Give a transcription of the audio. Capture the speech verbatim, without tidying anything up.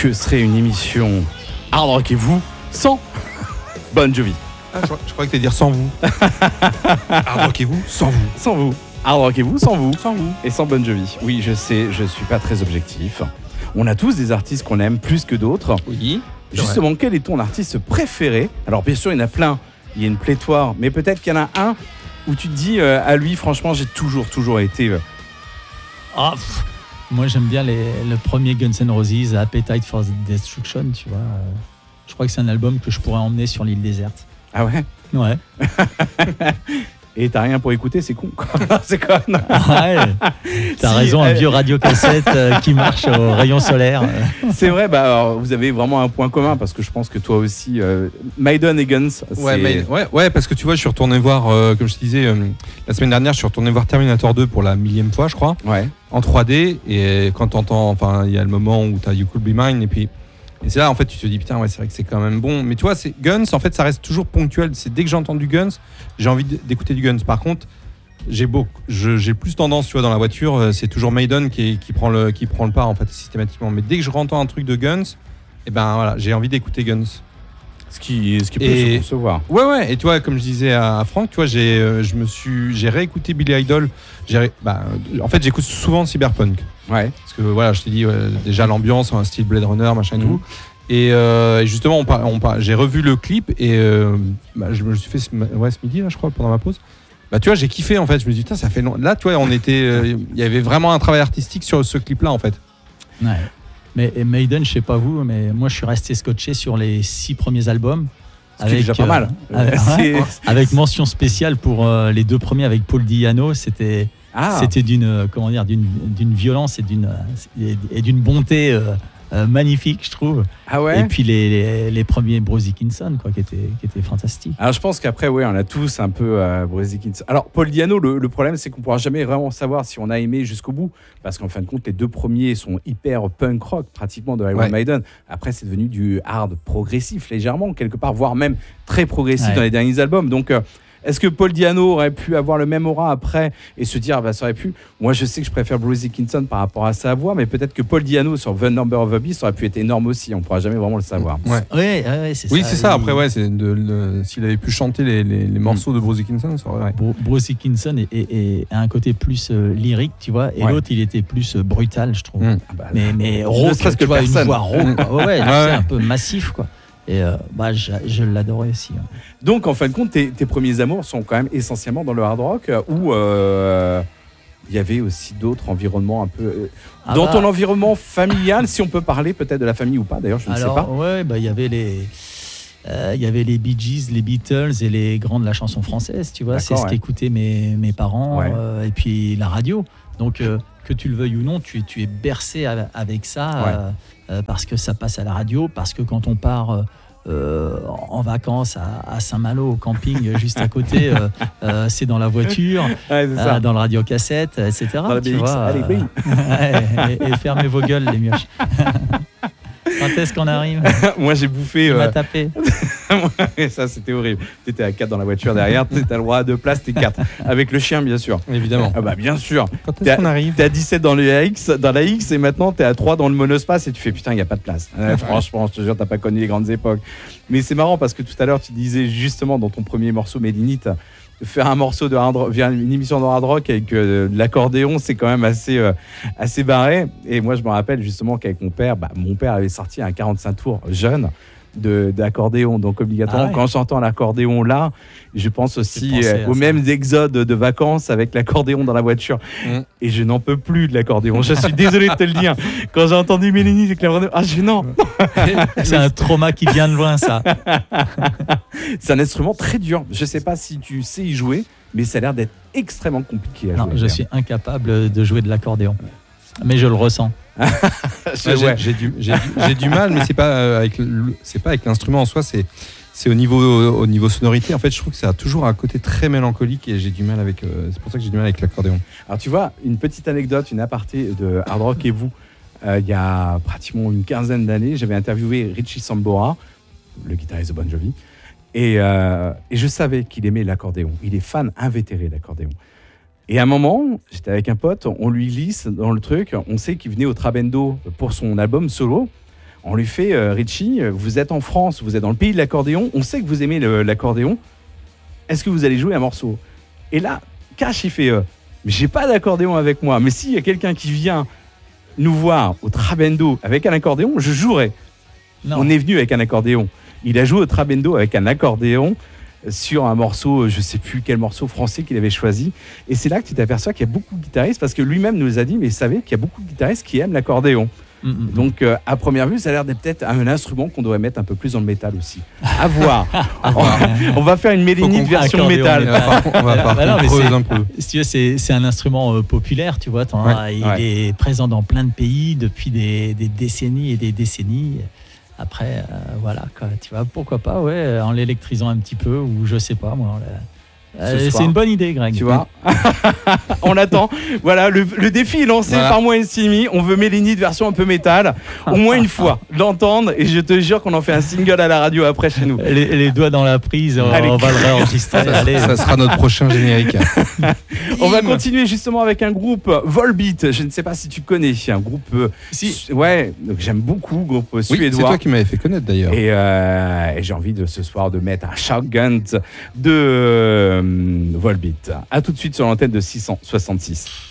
que serait une émission Hard Rock et vous sans Bon Jovi? Ah, je, je crois que tu allais dire sans vous. Hard Rock et vous sans vous. Sans vous. Hard Rock et vous sans vous. Sans vous. Et sans Bon Jovi. Oui, je sais, je suis pas très objectif. On a tous des artistes qu'on aime plus que d'autres. Oui. Justement, vrai. Quel est ton artiste préféré? Alors bien sûr, il y en a plein. Il y a une pléthore. Mais peut-être qu'il y en a un où tu te dis, euh, à lui, franchement, j'ai toujours, toujours été... Euh... Ah, pff, moi, j'aime bien les, le premier Guns N' Roses, Appetite for Destruction, tu vois. Je crois que c'est un album que je pourrais emmener sur l'île déserte. Ah ouais? Ouais. Et t'as rien pour écouter, c'est con. C'est quoi? Ouais. T'as si, raison, un euh... vieux radiocassette euh, qui marche au rayon solaire. C'est vrai, bah alors, vous avez vraiment un point commun parce que je pense que toi aussi, euh, Maiden et Guns. Ouais, mais, ouais, ouais, parce que tu vois, je suis retourné voir, euh, comme je te disais, euh, la semaine dernière, je suis retourné voir Terminator deux pour la millième fois, je crois. Ouais. En trois D. Et quand t'entends, enfin, il y a le moment où t'as You Could Be Mine et puis. Et c'est là, en fait, tu te dis, putain, ouais, c'est vrai que c'est quand même bon. Mais tu vois, c'est Guns, en fait, ça reste toujours ponctuel. C'est dès que j'entends du Guns, j'ai envie d'écouter du Guns. Par contre, j'ai beaucoup, je, j'ai plus tendance, tu vois, dans la voiture, c'est toujours Maiden qui, qui, prend le, qui prend le pas, en fait, systématiquement. Mais dès que je entends un truc de Guns, eh ben voilà, j'ai envie d'écouter Guns. Ce qui, ce qui peut et, se concevoir. Ouais, ouais. Et tu vois, comme je disais à Franck, tu vois, j'ai, euh, je me suis, j'ai réécouté Billy Idol. J'ai, bah, en fait, j'écoute souvent Cyberpunk. Ouais. Parce que voilà, je t'ai dit, ouais, déjà l'ambiance, un style Blade Runner, machin et mmh. tout. Et euh, justement, on par, on par, j'ai revu le clip et euh, bah, je me suis fait ce, ouais, ce midi, là, je crois, pendant ma pause. Bah, tu vois, j'ai kiffé en fait. Je me suis dit, putain, ça fait long. Là, tu vois, on était, il euh, y avait vraiment un travail artistique sur ce clip-là en fait. Ouais. Mais Maiden, je sais pas vous, mais moi, je suis resté scotché sur les six premiers albums. Ce avec, qui est déjà pas mal. Euh, avec, ouais, avec mention spéciale pour euh, les deux premiers avec Paul Di'Anno. C'était, ah. c'était d'une, comment dire, d'une, d'une violence et d'une, et d'une bonté. Euh, Euh, magnifique, je trouve. Ah ouais. Et puis les, les, les premiers Bruce Dickinson, quoi, qui étaient, qui étaient fantastiques. Alors je pense qu'après, ouais, on a tous un peu euh, Bruce Dickinson. Alors Paul Di'Anno, le, le problème, c'est qu'on pourra jamais vraiment savoir si on a aimé jusqu'au bout, parce qu'en fin de compte, les deux premiers sont hyper punk rock, pratiquement de Iron ouais. Maiden. Après, c'est devenu du hard progressif, légèrement, quelque part, voire même très progressif ouais. dans les derniers albums. Donc euh, est-ce que Paul Di'Anno aurait pu avoir le même aura après et se dire, bah, ça aurait pu. Moi, je sais que je préfère Bruce Dickinson par rapport à sa voix, mais peut-être que Paul Di'Anno sur The Number of the Beast aurait pu être énorme aussi. On ne pourra jamais vraiment le savoir. Ouais, ouais, ouais c'est oui, ça. c'est ça. Après, ouais, c'est de, de, s'il avait pu chanter les, les, les morceaux mmh. de Bruce Dickinson, ça aurait. Ouais. Bruce Dickinson est, est, est, a un côté plus euh, lyrique, tu vois, et ouais. l'autre, il était plus euh, brutal, je trouve. Mmh. Ah bah, mais mais rauque, tu vois, une voix rauque. Ouais, ouais, ah ouais. C'est un peu massif, quoi. Et euh, bah, je, je l'adorais aussi. Hein. Donc, en fin de compte, tes, tes premiers amours sont quand même essentiellement dans le hard rock, où euh, il y avait aussi d'autres environnements un peu... Euh, ah dans bah, ton environnement familial, si on peut parler peut-être de la famille ou pas, d'ailleurs, je ne alors, sais pas. Ouais, bah, il y avait les... Euh, il y avait les Bee Gees, les Beatles et les grands de la chanson française, tu vois. D'accord, c'est ce ouais. qu'écoutaient mes, mes parents, ouais. euh, et puis la radio. Donc, euh, que tu le veuilles ou non, tu, tu es bercé avec ça, ouais. euh, euh, parce que ça passe à la radio, parce que quand on part euh, en vacances à, à Saint-Malo, au camping, juste à côté, euh, euh, c'est dans la voiture, ouais, euh, dans le radiocassette, et cetera. Dans la tu B X, vois, allez, oui. euh, et, et fermez vos gueules, les mioches. Quand est-ce qu'on arrive? Moi, j'ai bouffé. Tu euh... m'as tapé. Ça, c'était horrible. T'étais à quatre dans la voiture derrière, t'as le droit à deux places, t'es quatre. Avec le chien, bien sûr. Évidemment. Ah bah, bien sûr. Quand est-ce t'es qu'on à, arrive? T'es à dix-sept dans, le X, dans la X et maintenant t'es à trois dans le monospace et tu fais putain, il n'y a pas de place. Ouais, franchement, je te jure, t'as pas connu les grandes époques. Mais c'est marrant parce que tout à l'heure, tu disais justement dans ton premier morceau, Médinite, faire un morceau de hard rock, une émission de hard rock avec euh, de l'accordéon, c'est quand même assez, euh, assez barré. Et moi, je me rappelle justement qu'avec mon père, bah, mon père avait sorti un quarante-cinq tours jeune de, d'accordéon. Donc, obligatoirement, ah ouais. quand j'entends l'accordéon là, je pense aussi euh, aux mêmes exodes de vacances avec l'accordéon dans la voiture. Mmh. Et je n'en peux plus de l'accordéon. Je suis désolé de te le dire. Quand j'ai entendu Mélanie avec l'accordéon, ah, gênant. C'est un trauma qui vient de loin, ça. C'est un instrument très dur. Je ne sais pas si tu sais y jouer, mais ça a l'air d'être extrêmement compliqué à non, jouer. Je suis incapable de jouer de l'accordéon. Mais je le ressens. je, ouais. j'ai, du, j'ai, du, j'ai du mal, mais c'est pas euh, avec le, c'est pas avec l'instrument en soi, c'est c'est au niveau au, au niveau sonorité. En fait, je trouve que ça a toujours un côté très mélancolique et j'ai du mal avec. Euh, c'est pour ça que j'ai du mal avec l'accordéon. Alors tu vois, une petite anecdote, une aparté de Hard Rock et vous. Euh, il y a pratiquement une quinzaine d'années, j'avais interviewé Richie Sambora, le guitariste de Bon Jovi, et, euh, et je savais qu'il aimait l'accordéon. Il est fan invétéré d'accordéon. Et à un moment, j'étais avec un pote, on lui glisse dans le truc, on sait qu'il venait au Trabendo pour son album solo. On lui fait euh, Richie, vous êtes en France, vous êtes dans le pays de l'accordéon, on sait que vous aimez le, l'accordéon. Est-ce que vous allez jouer un morceau? Et là, Cash, il fait euh, mais j'ai pas d'accordéon avec moi. Mais s'il y a quelqu'un qui vient nous voir au Trabendo avec un accordéon, je jouerai. Non. On est venu avec un accordéon. Il a joué au Trabendo avec un accordéon sur un morceau, je sais plus quel morceau français qu'il avait choisi. Et c'est là que tu t'aperçois qu'il y a beaucoup de guitaristes, parce que lui-même nous a dit, mais vous savez qu'il y a beaucoup de guitaristes qui aiment l'accordéon. Mm-hmm. Donc, euh, à première vue, ça a l'air d'être peut-être un instrument qu'on devrait mettre un peu plus dans le métal aussi. À voir. on, on va faire une mélinite version métal. On va pas bah creuser un peu. Si tu veux, c'est, c'est un instrument euh, populaire, tu vois. Ouais, il ouais. est présent dans plein de pays depuis des, des décennies et des décennies. Après, euh, voilà, quoi, tu vois, pourquoi pas, ouais, en l'électrisant un petit peu, ou je sais pas, moi. Euh, c'est une bonne idée, Greg. Tu vois, on attend. Voilà, le, le défi est lancé voilà. par moi et Simi. On veut Mélinite version un peu métal, au moins une fois, l'entendre. Et je te jure qu'on en fait un single à la radio après chez nous. Les, les doigts dans la prise, on, on va le réenregistrer. Ça, Allez. ça sera notre prochain générique. On va continuer justement avec un groupe Volbeat. Je ne sais pas si tu connais, un groupe. Si. Ouais, donc j'aime beaucoup, groupe oui, suédois. C'est toi qui m'avais fait connaître d'ailleurs. Et, euh, et j'ai envie de ce soir de mettre un Shotgun de. Volbeat. A tout de suite sur l'antenne de six cent soixante-six.